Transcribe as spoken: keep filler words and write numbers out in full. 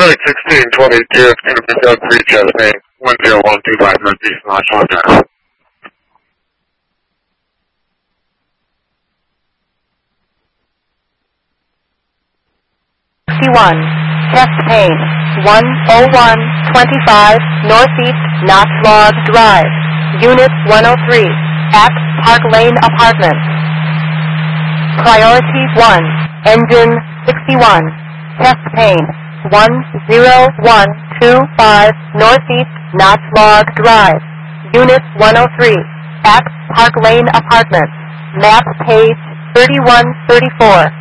Flight sixteen twenty-two, it's going to be Doug Reach out of Maine, one zero one two five Northeast, launch on now. sixty-one, chest pain, one oh one twenty-five, Northeast, Knox Log Drive, Unit one oh three, at Park Lane Apartments. Priority one, engine sixty-one, chest pain, one oh one two five, Northeast, Knox Log Drive, Unit one oh three, at Park Lane Apartments, map page thirty-one thirty-four.